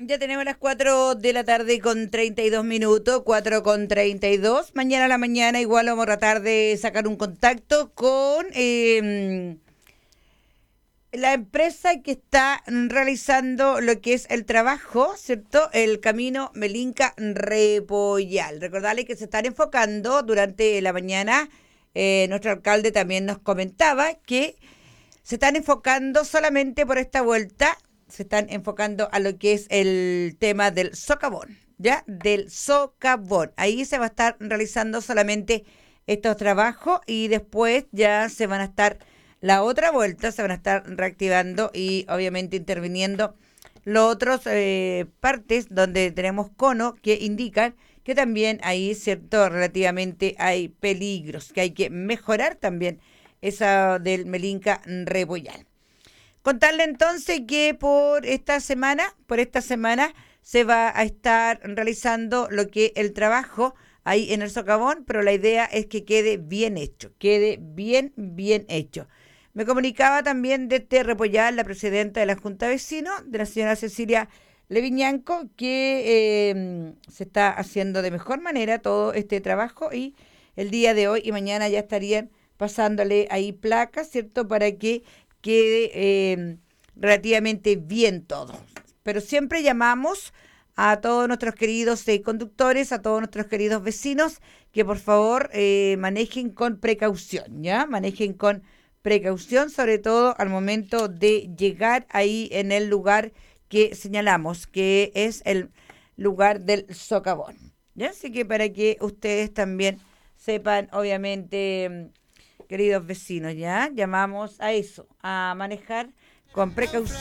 Ya tenemos las 4 de la tarde con 32 minutos, 4 con 32. Mañana a la mañana igual vamos a tratar de sacar un contacto con la empresa que está realizando lo que es el trabajo, ¿cierto? El camino Melinca-Repollal. Recordarle que se están enfocando durante la mañana, nuestro alcalde también nos comentaba que se están enfocando solamente por esta vuelta, se están enfocando a lo que es el tema del socavón, ¿ya? Del socavón. Ahí se va a estar realizando solamente estos trabajos y después ya se van a estar, la otra vuelta, se van a estar reactivando y obviamente interviniendo los otros partes donde tenemos cono que indican que también ahí, cierto, relativamente hay peligros, que hay que mejorar también esa del Melinca Repollal. Contarle entonces que por esta semana se va a estar realizando lo que el trabajo ahí en el socavón, pero la idea es que quede bien hecho, quede bien hecho. Me comunicaba también desde Repollal la presidenta de la Junta de Vecinos, de la señora Cecilia Leviñanco, que se está haciendo de mejor manera todo este trabajo y el día de hoy y mañana ya estarían pasándole ahí placas, ¿cierto? Para que quede relativamente bien todo. Pero siempre llamamos a todos nuestros queridos conductores, a todos nuestros queridos vecinos, que por favor manejen con precaución, ¿ya? Manejen con precaución, sobre todo al momento de llegar ahí en el lugar que señalamos, que es el lugar del socavón, ¿ya? Así que para que ustedes también sepan, obviamente, queridos vecinos, ya llamamos a eso, a manejar con precaución.